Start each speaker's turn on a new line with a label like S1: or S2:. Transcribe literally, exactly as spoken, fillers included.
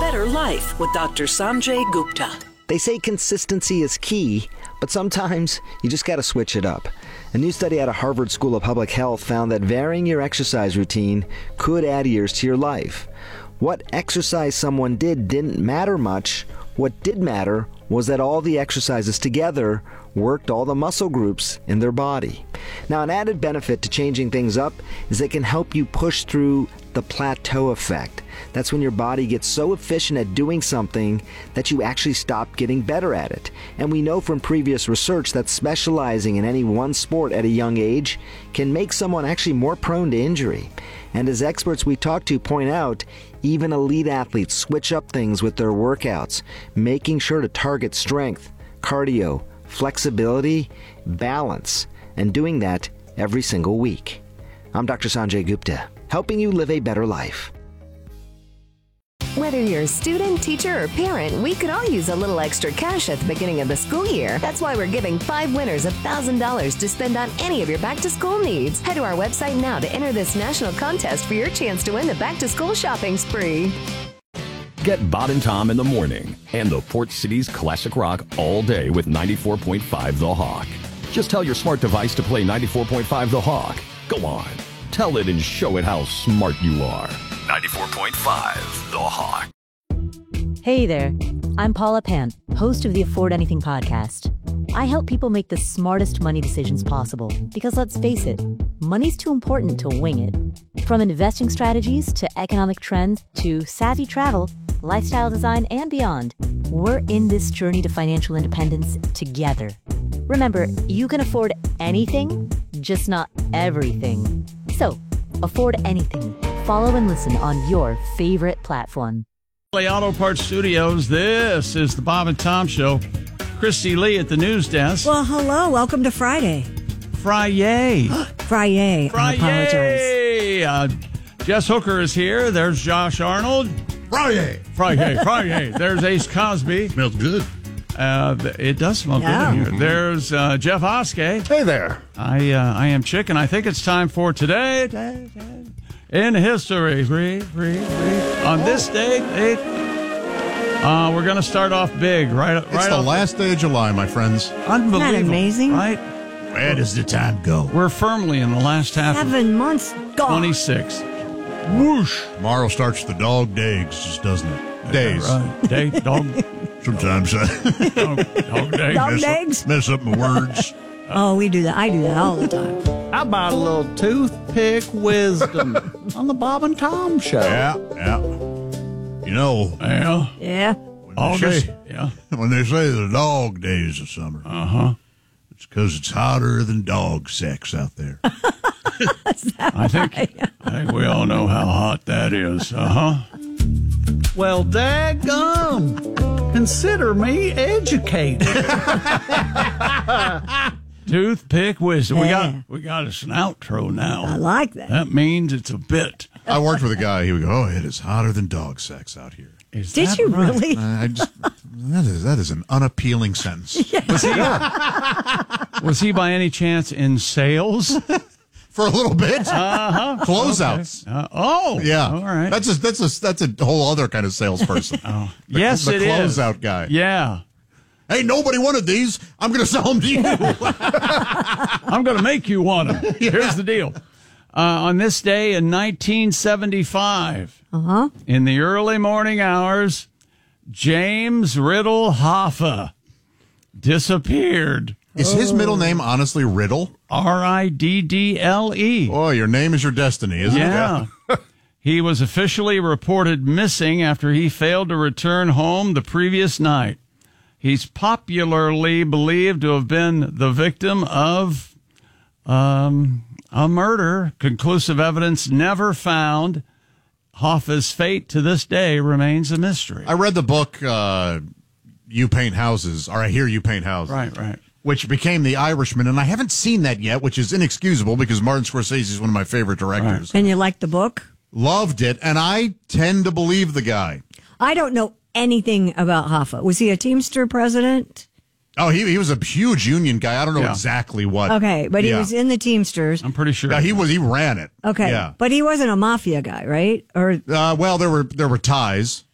S1: better life with Doctor Sanjay Gupta.
S2: They say consistency is key, but sometimes you just got to switch it up. A new study out of Harvard School of Public Health found that varying your exercise routine could add years to your life. What exercise someone did didn't matter much. What did matter was that all the exercises together worked all the muscle groups in their body. Now, an added benefit to changing things up is it can help you push through the plateau effect. That's when your body gets so efficient at doing something that you actually stop getting better at it. And we know from previous research that specializing in any one sport at a young age can make someone actually more prone to injury. And as experts we talk to point out, even elite athletes switch up things with their workouts, making sure to target strength, cardio, flexibility, balance, and doing that every single week. I'm Doctor Sanjay Gupta, helping you live a better life.
S3: Whether you're a student, teacher, or parent, we could all use a little extra cash at the beginning of the school year. That's why we're giving five winners one thousand dollars to spend on any of your back-to-school needs. Head to our website now to enter this national contest for your chance to win the back-to-school shopping spree.
S4: Get Bob and Tom in the morning and the Port City's classic rock all day with ninety-four point five The Hawk. Just tell your smart device to play ninety-four point five The Hawk. Go on, tell it and show it how smart you are. ninety-four point five The Hawk.
S5: Hey there, I'm Paula Pant, host of the Afford Anything podcast. I help people make the smartest money decisions possible because, let's face it, money's too important to wing it. From investing strategies to economic trends to savvy travel, lifestyle design, and beyond, we're in this journey to financial independence together. Remember, you can afford anything, just not everything. So, afford anything. Follow and listen on your favorite platform.
S6: Auto Parts Studios, this is the Bob and Tom Show. Christy Lee at the news desk.
S7: Well, hello. Welcome to Friday.
S6: Friday.
S7: Friday. I apologize.
S6: Uh, Jess Hooker is here. There's Josh Arnold.
S8: Friday.
S6: Friday. Friday. There's Ace Cosby.
S8: Smells good.
S6: Uh, it does smell
S7: Yeah.
S6: good in here. There's uh, Jeff Oskey.
S8: Hey there.
S6: I uh, I am Chicken. I think it's time for today. today, today in history. Free, free, free. On this date, date uh, we're going to start off big. Right,
S8: It's
S6: right
S8: the
S6: off.
S8: last day of July, my friends.
S6: Unbelievable.
S7: Isn't that amazing?
S6: Right?
S8: Where does the time go?
S6: We're firmly in the last half
S7: Seven months
S6: of
S7: gone.
S6: twenty-six. Whoosh.
S8: Tomorrow starts the dog days, just doesn't it? Days.
S6: Right. Day, dog,
S8: Sometimes I
S6: dog, dog day.
S7: Dog
S8: mess,
S7: days?
S8: up, mess up my words.
S7: Oh, we do that. I do that all the time.
S9: How about a little toothpick wisdom on the Bob and Tom Show?
S8: Yeah, yeah. You know,
S6: Yeah.
S7: Yeah.
S8: when
S6: All
S8: they
S6: day.
S8: say,
S6: Yeah.
S8: when they say the dog days of summer,
S6: Uh-huh.
S8: it's because it's hotter than dog sex out there.
S6: I think I think we all know how hot that is. Uh-huh.
S9: Well, daggum. Consider me educated.
S6: Toothpick wisdom. We
S7: Yeah.
S6: got we got us an outro now.
S7: I like that.
S6: That means it's a bit.
S8: I worked with a guy. He would go, "Oh, it is hotter than dog sex out here."
S6: Is
S7: Did
S6: that
S7: you
S6: right?
S7: really?
S8: I just that is that is an unappealing sentence.
S6: Was he, was he by any chance in sales?
S8: For a little bit,
S6: Uh-huh.
S8: closeouts.
S6: Uh, oh,
S8: Yeah,
S6: All right.
S8: That's a that's a that's a whole other kind of salesperson.
S6: oh,
S8: The-
S6: yes,
S8: the
S6: it is.
S8: closeout guy.
S6: Yeah.
S8: Hey, nobody wanted these. I'm going to sell them to you.
S6: I'm going to make you want them. Here's the deal. Uh, on this day in nineteen seventy-five,
S7: Uh-huh.
S6: in the early morning hours, James Riddle Hoffa disappeared.
S8: Is his middle name honestly Riddle?
S6: R I D D L E.
S8: Oh, your name is your destiny, isn't
S6: Yeah.
S8: it?
S6: He was officially reported missing after he failed to return home the previous night. He's popularly believed to have been the victim of um, a murder. Conclusive evidence never found. Hoffa's fate to this day remains a mystery.
S8: I read the book uh, You Paint Houses, or I Hear You Paint Houses.
S6: Right, right.
S8: Which became The Irishman, and I haven't seen that yet, which is inexcusable because Martin Scorsese is one of my favorite directors.
S7: And you like the book?
S8: Loved it, and I tend to believe the guy.
S7: I don't know anything about Hoffa. Was he a Teamster president?
S8: Oh, he he was a huge union guy. I don't know
S6: Yeah.
S8: exactly what.
S7: Okay, but he
S8: Yeah.
S7: was in the Teamsters.
S6: I'm pretty sure.
S8: Yeah, he was. He ran it.
S7: Okay,
S8: Yeah.
S7: but he wasn't a mafia guy, right? Or
S8: Uh, well, there were there were ties.